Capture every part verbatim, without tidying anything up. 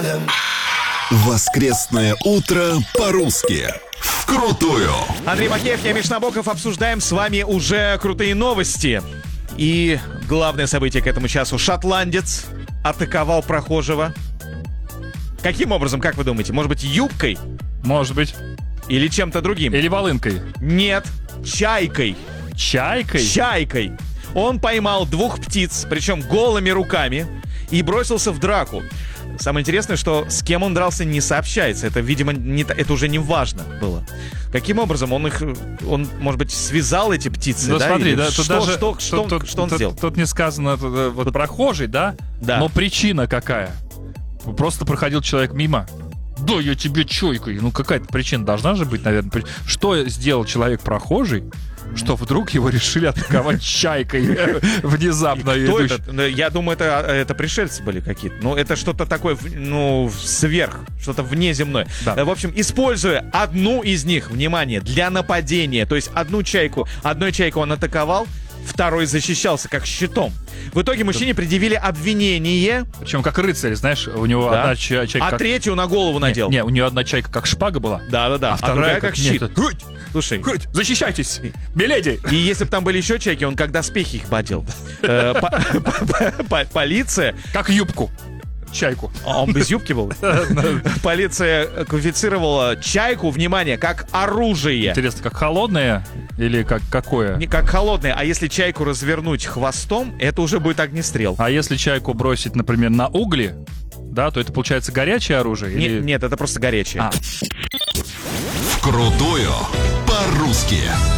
Воскресное утро по-русски. Вкрутую. Андрей Макеев, я Миш Набоков. Обсуждаем с вами уже крутые новости. И главное событие к этому часу. Шотландец атаковал прохожего. Каким образом, как вы думаете? Может быть, юбкой? Может быть. Или чем-то другим? Или волынкой? Нет, чайкой. Чайкой? Чайкой. Он поймал двух птиц, причем голыми руками, и бросился в драку. Самое интересное, что с кем он дрался, не сообщается. Это, видимо, не, это уже не важно было. Каким образом он их, он, может быть, связал эти птицы, ну, да? смотри, Или да, что, тут даже, что, что, тут, что он тут, сделал? Тут не сказано, тут, вот прохожий, да? Да. Но причина какая? Просто проходил человек мимо. Да, я тебе чойкой. Ну, какая-то причина должна же быть, наверное. Что сделал человек прохожий, что вдруг его решили атаковать чайкой внезапно? Кто это? Я думаю, это, это пришельцы были какие-то. Ну, это что-то такое, ну, сверх, что-то внеземное. Да. В общем, используя одну из них, внимание, для нападения, то есть одну чайку, одной чайку он атаковал, второй защищался как щитом. В итоге мужчине предъявили обвинение. Причем как рыцарь, знаешь, у него Да. одна ча- чайка... А как... третью на голову надел. Не, не, у нее одна чайка как шпага была. Да-да-да. А вторая как, как щит. Нет, Хуть! Слушай. Хуть! Защищайтесь! Миледи! И если бы там были еще чайки, он как доспехи их бодил. Э, по- по- по- Полиция... Как юбку. Чайку. А он без юбки был? Полиция квалифицировала чайку, внимание, как оружие. Интересно, как холодное или как какое? Не как холодное, а если чайку развернуть хвостом, это уже будет огнестрел. А если чайку бросить, например, на угли, да, то это получается горячее оружие? Не- или... Нет, это просто горячее. А. Вкрутую по-русски.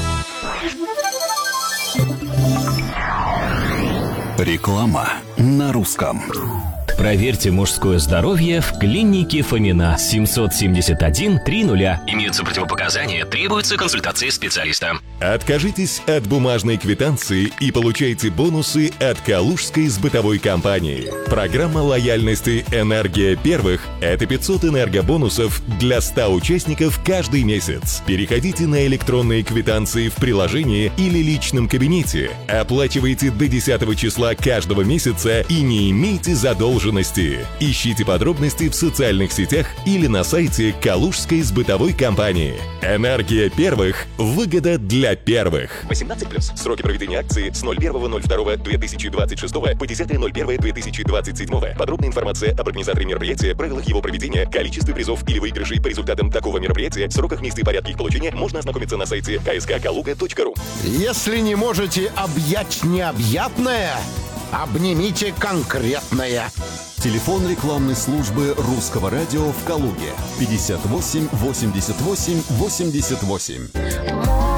Реклама на русском. Проверьте мужское здоровье в клинике Фомина. семьсот семьдесят один триста. Имеются противопоказания, требуется консультация специалиста. Откажитесь от бумажной квитанции и получайте бонусы от Калужской сбытовой компании. Программа лояльности «Энергия первых» — это пятьсот энергобонусов для ста участников каждый месяц. Переходите на электронные квитанции в приложении или личном кабинете, оплачивайте до десятого числа каждого месяца и не имейте задолженности. Ищите подробности в социальных сетях или на сайте Калужской сбытовой компании. «Энергия первых» — выгода для первых. восемнадцать плюс. Сроки проведения акции с ноль первого ноль второго две тысячи двадцать шестого по десятое ноль первое две тысячи двадцать седьмого. Подробная информация об организаторе мероприятия, правилах его проведения, количестве призов или выигрышей по результатам такого мероприятия, сроках, месте и порядке их получения можно ознакомиться на сайте ка эс ка калуга точка ру. Если не можете объять необъятное, обнимите конкретное. Телефон рекламной службы русского радио в Калуге. пятьдесят восемь восемьдесят восемь восемьдесят восемь.